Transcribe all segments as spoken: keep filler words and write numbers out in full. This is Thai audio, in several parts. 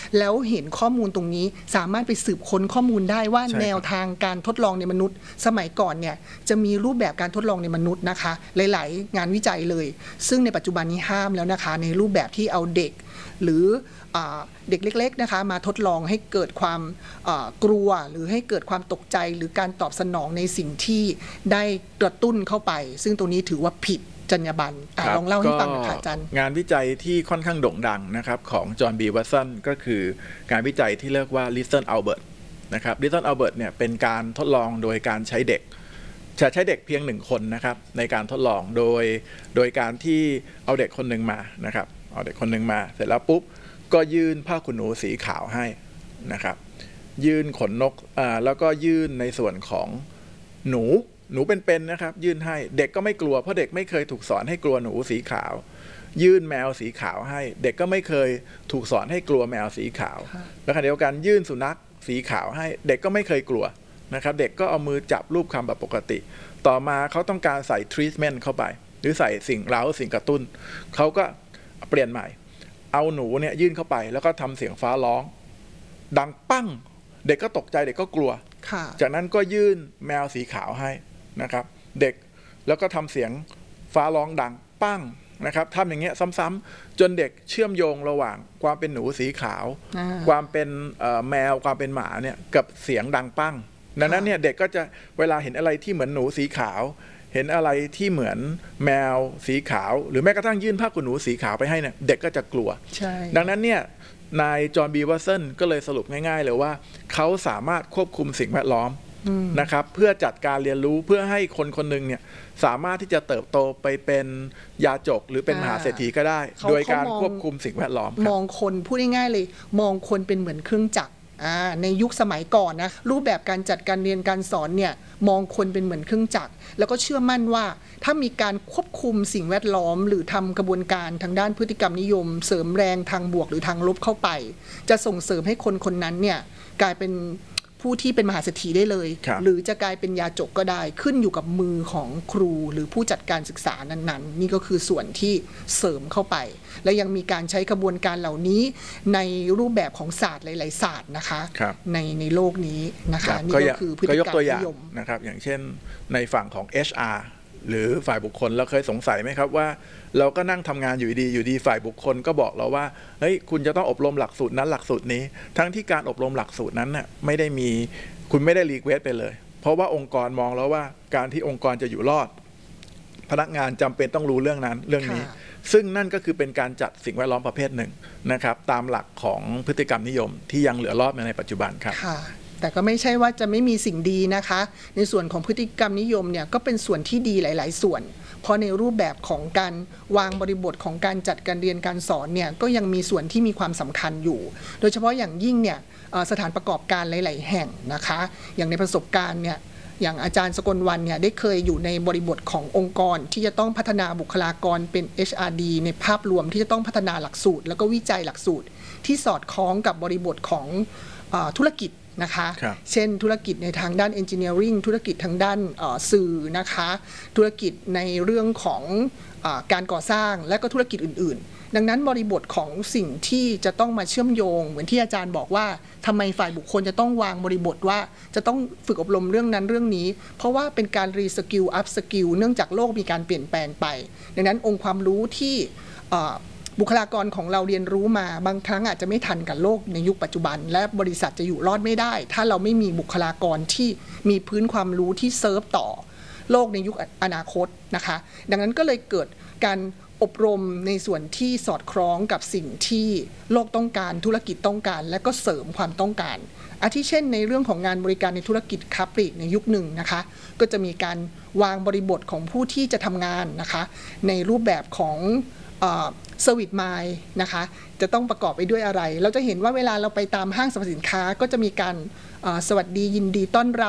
แล้วเห็นข้อมูลตรงนี้สามารถไปสืบค้นข้อมูลได้ว่าแนวทางการทดลองในมนุษย์สมัยก่อนเนี่ยจะมีรูปแบบการทดลองในมนุษย์นะคะหลายๆงานวิจัยเลยซึ่งในปัจจุบันนี้ห้ามแล้วนะคะในรูปแบบที่เอาเด็กหรือเด็กเล็กๆนะคะมาทดลองให้เกิดความกลัวหรือให้เกิดความตกใจหรือการตอบสนองในสิ่งที่ได้กระตุ้นเข้าไปซึ่งตรงนี้ถือว่าผิดจรรยาบรรณลองเล่าให้ฟังหน่อยค่ะอาจารย์งานวิจัยที่ค่อนข้างโด่งดังนะครับของจอห์นบีวัตสันก็คืองานวิจัยที่เรียกว่า Little Albert นะครับ Little Albert เนี่ยเป็นการทดลองโดยการใช้เด็กจะใช้เด็กเพียงหนึ่งคนนะครับในการทดลองโดยโดยการที่เอาเด็กคนหนึ่งมานะครับเอาเด็กคนหนึ่งมาเสร็จแล้วปุ๊บก็ยื่นผ้าขนหนูสีขาวให้นะครับยื่นขนนกอ่าแล้วก็ยื่นในส่วนของหนูหนูเป็นๆนะครับยื่นให้เด็กก็ไม่กลัวเพราะเด็กไม่เคยถูกสอนให้กลัวหนูสีขาวยื่นแมวสีขาวให้เด็กก็ไม่เคยถูกสอนให้กลัวแมวสีขาวแล้วขณะเดียวกันยื่นสุนัขสีขาวให้เด็กก็ไม่เคยกลัวนะครับเด็กก็เอามือจับรูปคำแบบปกติต่อมาเขาต้องการใส่ทรีทเมนต์เข้าไปหรือใส่สิ่งเร้าสิ่งกระตุ้นเขาก็เปลี่ยนใหม่เอาหนูเนี่ยยื่นเข้าไปแล้วก็ทำเสียงฟ้าร้องดังปั้งเด็กก็ตกใจเด็กก็กลัวจากนั้นก็ยื่นแมวสีขาวให้นะครับเด็กแล้วก็ทำเสียงฟ้าร้องดังปั้งนะครับทำอย่างเงี้ยซ้ำๆจนเด็กเชื่อมโยงระหว่างความเป็นหนูสีขาวความเป็นแมวความเป็นหมาเนี่ยกับเสียงดังปั้งดังนั้นเนี่ยเด็กก็จะเวลาเห็นอะไรที่เหมือนหนูสีขาวเห็นอะไรที่เหมือนแมวสีขาวหรือแม้กระทั่งยื่นผ้าขนหนูสีขาวไปให้เนี่ยเด็กก็จะกลัวดังนั้นเนี่ยนายจอห์นบีวัตสันก็เลยสรุปง่ายๆเลยว่าเขาสามารถควบคุมสิ่งแวดล้อมนะครับเพื่อจัดการเรียนรู้เพื่อให้คนคนหนึ่งเนี่ยสามารถที่จะเติบโตไปเป็นยาจกหรือเป็นมหาเศรษฐีก็ได้โดยการควบคุมสิ่งแวดล้อมมองคนพูดง่ายๆเลยมองคนเป็นเหมือนเครื่องจักรในยุคสมัยก่อนนะรูปแบบการจัดการเรียนการสอนเนี่ยมองคนเป็นเหมือนเครื่องจักรแล้วก็เชื่อมั่นว่าถ้ามีการควบคุมสิ่งแวดล้อมหรือทำกระบวนการทางด้านพฤติกรรมนิยมเสริมแรงทางบวกหรือทางลบเข้าไปจะส่งเสริมให้คนคนนั้นเนี่ยกลายเป็นผู้ที่เป็นมหาเศรษฐีได้เลยหรือจะกลายเป็นยาจกก็ได้ขึ้นอยู่กับมือของครูหรือผู้จัดการศึกษานั้นๆนี่ก็คือส่วนที่เสริมเข้าไปและยังมีการใช้กระบวนการเหล่านี้ในรูปแบบของศาสตร์หลายๆศาสตร์นะคะในในโลกนี้นะคะนี่ก็คือพฤติกรรมนิยมนะครับอย่างเช่นในฝั่งของ เอช อาร์ หรือฝ่ายบุคคลเราเคยสงสัยไหมครับว่าเราก็นั่งทำงานอยู่ดีอยู่ดีฝ่ายบุคคลก็บอกเราว่าเฮ้ยคุณจะต้องอบรมหลักสูตรนั้นหลักสูตรนี้ทั้งที่การอบรมหลักสูตรนั้นน่ะไม่ได้มีคุณไม่ได้รีเควสไปเลยเพราะว่าองค์กรมองแล้วว่าการที่องค์กรจะอยู่รอดพนักงานจำเป็นต้องรู้เรื่องนั้นเรื่องนี้ซึ่งนั่นก็คือเป็นการจัดสิ่งแวดล้อมประเภทหนึ่งนะครับตามหลักของพฤติกรรมนิยมที่ยังเหลือรอดในปัจจุบันครับแต่ก็ไม่ใช่ว่าจะไม่มีสิ่งดีนะคะในส่วนของพฤติกรรมนิยมเนี่ยก็เป็นส่วนที่ดีหลายๆส่วนเพราะในรูปแบบของการวางบริบทของการจัดการเรียนการสอนเนี่ยก็ยังมีส่วนที่มีความสำคัญอยู่โดยเฉพาะอย่างยิ่งเนี่ยสถานประกอบการหลายๆแห่งนะคะอย่างในประสบการณ์เนี่ยอย่างอาจารย์สกลวรรณเนี่ยได้เคยอยู่ในบริบทขององค์กรที่จะต้องพัฒนาบุคลากรเป็น เอช อาร์ ดี ในภาพรวมที่จะต้องพัฒนาหลักสูตรแล้วก็วิจัยหลักสูตรที่สอดคล้องกับบริบทของธุรกิจนะคะเช่นธุรกิจในทางด้าน Engineering ธุรกิจทางด้านสื่อนะคะธุรกิจในเรื่องของการก่อสร้างและก็ธุรกิจอื่นๆดังนั้นบริบทของสิ่งที่จะต้องมาเชื่อมโยงเหมือนที่อาจารย์บอกว่าทำไมฝ่ายบุคคลจะต้องวางบริบทว่าจะต้องฝึกอบรมเรื่องนั้นเรื่องนี้เพราะว่าเป็นการรีสกิลอัพสกิลเนื่องจากโลกมีการเปลี่ยนแปลงไปดังนั้นองค์ความรู้ที่บุคลากรของเราเรียนรู้มาบางครั้งอาจจะไม่ทันกับโลกในยุคปัจจุบันและบริษัทจะอยู่รอดไม่ได้ถ้าเราไม่มีบุคลากรที่มีพื้นความรู้ที่เซิร์ฟต่อโลกในยุคอนาคตนะคะดังนั้นก็เลยเกิดการอบรมในส่วนที่สอดคล้องกับสิ่งที่โลกต้องการธุรกิจต้องการและก็เสริมความต้องการอาทิเช่นในเรื่องของงานบริการในธุรกิจค้าปลีกในยุคหนึ่งนะคะก็จะมีการวางบริบทของผู้ที่จะทำงานนะคะในรูปแบบของเซอร์วิสไมล์นะคะจะต้องประกอบไปด้วยอะไรเราจะเห็นว่าเวลาเราไปตามห้างสรรพสินค้าก็จะมีการสวัสดียินดีต้อนรับ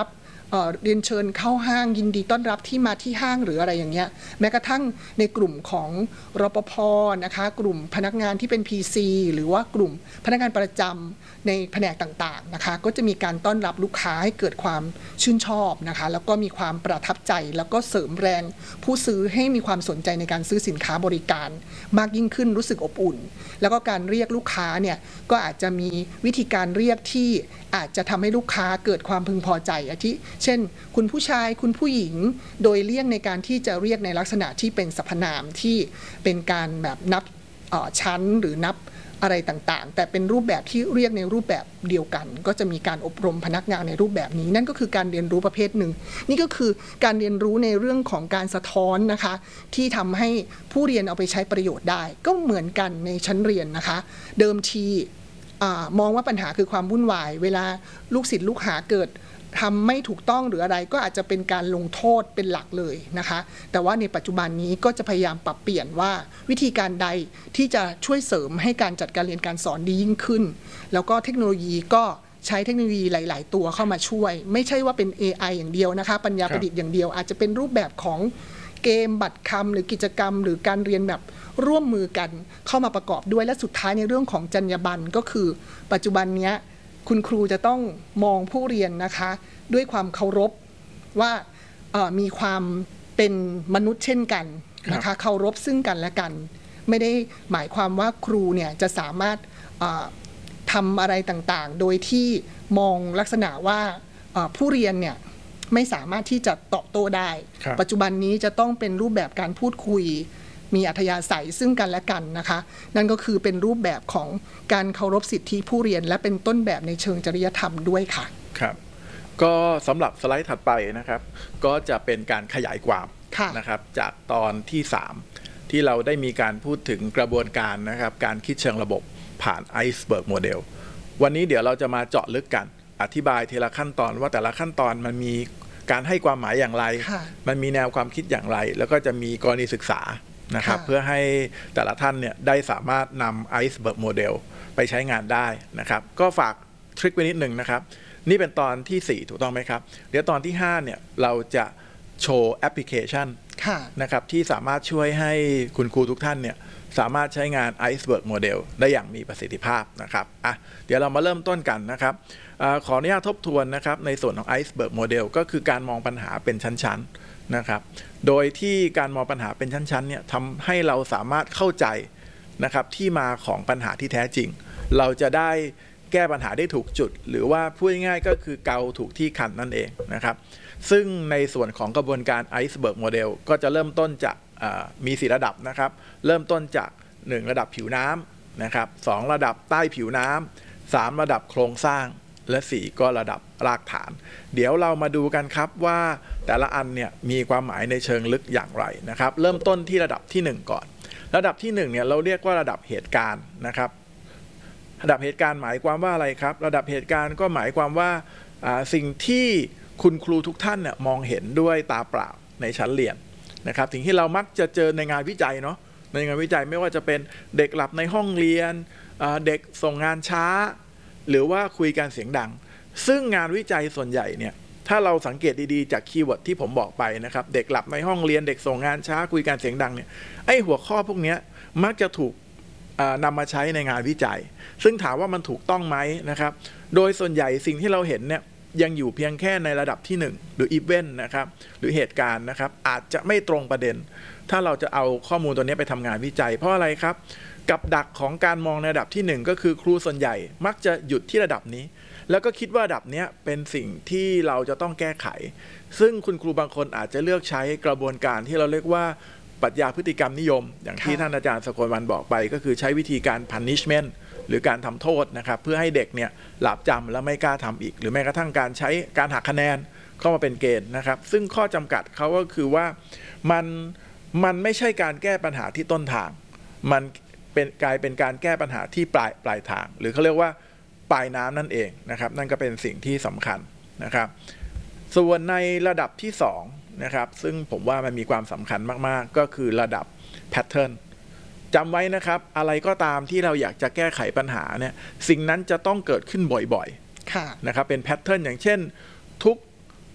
เอ่อเรียนเชิญเข้าห้างยินดีต้อนรับที่มาที่ห้างหรืออะไรอย่างเงี้ยแม้กระทั่งในกลุ่มของรปภ.นะคะกลุ่มพนักงานที่เป็น พี ซี หรือว่ากลุ่มพนักงานประจำในแผนกต่างๆนะคะก็จะมีการต้อนรับลูกค้าให้เกิดความชื่นชอบนะคะแล้วก็มีความประทับใจแล้วก็เสริมแรงผู้ซื้อให้มีความสนใจในการซื้อสินค้าบริการมากยิ่งขึ้นรู้สึกอบอุ่นแล้วก็การเรียกลูกค้าเนี่ยก็อาจจะมีวิธีการเรียกที่อาจจะทำให้ลูกค้าเกิดความพึงพอใจอาทิเช่นคุณผู้ชายคุณผู้หญิงโดยเลี่ยงในการที่จะเรียกในลักษณะที่เป็นสรรพนามที่เป็นการแบบนับชั้นหรือนับอะไรต่างๆแต่เป็นรูปแบบที่เรียกในรูปแบบเดียวกันก็จะมีการอบรมพนักงานในรูปแบบนี้นั่นก็คือการเรียนรู้ประเภทหนึ่งนี่ก็คือการเรียนรู้ในเรื่องของการสะท้อนนะคะที่ทำให้ผู้เรียนเอาไปใช้ประโยชน์ได้ก็เหมือนกันในชั้นเรียนนะคะเดิมทีมองว่าปัญหาคือความวุ่นวายเวลาลูกศิษย์ลูกหาเกิดทำไม่ถูกต้องหรืออะไรก็อาจจะเป็นการลงโทษเป็นหลักเลยนะคะแต่ว่าในปัจจุบันนี้ก็จะพยายามปรับเปลี่ยนว่าวิธีการใดที่จะช่วยเสริมให้การจัดการเรียนการสอนดียิ่งขึ้นแล้วก็เทคโนโลยีก็ใช้เทคโนโลยีหลายๆตัวเข้ามาช่วยไม่ใช่ว่าเป็น เอ ไอ อย่างเดียวนะคะปัญญาประดิษฐ์อย่างเดียวอาจจะเป็นรูปแบบของเกมบัตรคำหรือกิจกรรมหรือการเรียนแบบร่วมมือกันเข้ามาประกอบด้วยและสุดท้ายในเรื่องของจรรยาบรรณก็คือปัจจุบันนี้คุณครูจะต้องมองผู้เรียนนะคะด้วยความเคารพว่ามีความเป็นมนุษย์เช่นกันนะคะเคารพซึ่งกันและกันไม่ได้หมายความว่าครูเนี่ยจะสามารถทำอะไรต่างๆโดยที่มองลักษณะว่าผู้เรียนเนี่ยไม่สามารถที่จะตอบโต้ได้ปัจจุบันนี้จะต้องเป็นรูปแบบการพูดคุยมีอัธยาศัยซึ่งกันและกันนะคะนั่นก็คือเป็นรูปแบบของการเคารพสิทธิผู้เรียนและเป็นต้นแบบในเชิงจริยธรรมด้วยค่ะครับก็สำหรับสไลด์ถัดไปนะครับก็จะเป็นการขยายความนะครับจากตอนที่สามที่เราได้มีการพูดถึงกระบวนการนะครับการคิดเชิงระบบผ่านไอซ์เบิร์กโมเดลวันนี้เดี๋ยวเราจะมาเจาะลึกกันอธิบายทีละขั้นตอนว่าแต่ละขั้นตอนมันมีการให้ความหมายอย่างไรมันมีแนวความคิดอย่างไรแล้วก็จะมีกรณีศึกษานะครับเพื่อให้แต่ละท่านเนี่ยได้สามารถนำไอซ์เบิร์กโมเดลไปใช้งานได้นะครับก็ฝากทริคไว้นิดหนึ่งนะครับนี่เป็นตอนที่สี่ถูกต้องไหมครับเดี๋ยวตอนที่ห้าเนี่ยเราจะโชว์แอปพลิเคชันนะครับที่สามารถช่วยให้คุณครูทุกท่านเนี่ยสามารถใช้งาน Iceberg Model ได้อย่างมีประสิทธิภาพนะครับอ่ะเดี๋ยวเรามาเริ่มต้นกันนะครับอขออนุญาตทบทวนนะครับในส่วนของ Iceberg Model ก็คือการมองปัญหาเป็นชั้นๆนะครับโดยที่การมองปัญหาเป็นชั้นๆเนี่ยทำให้เราสามารถเข้าใจนะครับที่มาของปัญหาที่แท้จริงเราจะได้แก้ปัญหาได้ถูกจุดหรือว่าพูดง่ายๆก็คือเกาถูกที่คันนั่นเองนะครับซึ่งในส่วนของกระบวนการ Iceberg Model ก็จะเริ่มต้นจากมีสี่ระดับนะครับเริ่มต้นจากหนึ่งระดับผิวน้ำนะครับสองระดับใต้ผิวน้ำสามระดับโครงสร้างและสี่ก็ระดับรากฐานเดี๋ยวเรามาดูกันครับว่าแต่ละอันเนี่ยมีความหมายในเชิงลึกอย่างไรนะครับเริ่มต้นที่ระดับที่หนึ่งก่อนระดับที่หนึ่งเนี่ยเราเรียกว่าระดับเหตุการณ์นะครับระดับเหตุการณ์หมายความว่าอะไรครับระดับเหตุการณ์ก็หมายความว่าสิ่งที่คุณครูทุกท่านเนี่ยมองเห็นด้วยตาเปล่าในชั้นเรียนนะครับสิ่งที่เรามักจะเจอในงานวิจัยเนาะในงานวิจัยไม่ว่าจะเป็นเด็กหลับในห้องเรียนเด็กส่งงานช้าหรือว่าคุยกันเสียงดังซึ่งงานวิจัยส่วนใหญ่เนี่ยถ้าเราสังเกตดีๆจากคีย์เวิร์ดที่ผมบอกไปนะครับเด็กหลับในห้องเรียนเด็กส่งงานช้าคุยกันเสียงดังเนี่ยไอ้หัวข้อพวกนี้มักจะถูกนำมาใช้ในงานวิจัยซึ่งถามว่ามันถูกต้องไหมนะครับโดยส่วนใหญ่สิ่งที่เราเห็นเนี่ยยังอยู่เพียงแค่ในระดับที่หนึ่งหรืออีเวนต์นะครับหรือเหตุการณ์นะครับอาจจะไม่ตรงประเด็นถ้าเราจะเอาข้อมูลตัวนี้ไปทำงานวิจัยเพราะอะไรครับกับดักของการมองในระดับที่หนึ่งก็คือครูส่วนใหญ่มักจะหยุดที่ระดับนี้แล้วก็คิดว่าระดับนี้เป็นสิ่งที่เราจะต้องแก้ไขซึ่งคุณครูบางคนอาจจะเลือกใช้กระบวนการที่เราเรียกว่าปรัชญาพฤติกรรมนิยมอย่างที่ท่านอาจารย์สกลวรรณบอกไปก็คือใช้วิธีการ punishment หรือการทำโทษนะครับเพื่อให้เด็กเนี่ยหลับจำแล้วไม่กล้าทำอีกหรือแม้กระทั่งการใช้การหักคะแนนเข้ามาเป็นเกณฑ์นะครับซึ่งข้อจำกัดเขาก็คือว่ามันมันไม่ใช่การแก้ปัญหาที่ต้นทางมันเป็นกลายเป็นการแก้ปัญหาที่ปลายปลายทางหรือเขาเรียกว่าปลายน้ำนั่นเองนะครับนั่นก็เป็นสิ่งที่สำคัญนะครับส่วนในระดับที่สองนะครับซึ่งผมว่ามันมีความสำคัญมากๆก็คือระดับแพทเทิร์นจำไว้นะครับอะไรก็ตามที่เราอยากจะแก้ไขปัญหาเนี่ยสิ่งนั้นจะต้องเกิดขึ้นบ่อยๆนะครับเป็นแพทเทิร์นอย่างเช่นทุก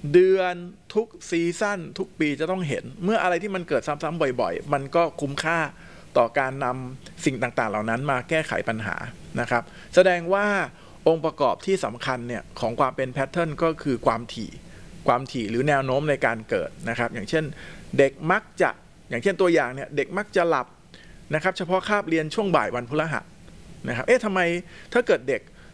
เดือนทุกซีซั่นทุกปีจะต้องเห็นเมื่ออะไรที่มันเกิดซ้ำๆบ่อยๆมันก็คุ้มค่าต่อการนำสิ่งต่างๆเหล่านั้นมาแก้ไขปัญหานะครับแสดงว่าองค์ประกอบที่สำคัญเนี่ยของความเป็นแพทเทิร์นก็คือความถี่ความถี่หรือแนวโน้มในการเกิดนะครับอย่างเช่นเด็กมักจะอย่างเช่นตัวอย่างเนี่ยเด็กมักจะหลับนะครับเฉพาะคาบเรียนช่วงบ่ายวันพฤหัสนะครับเอ๊ะทำไมถ้าเกิดเด็ก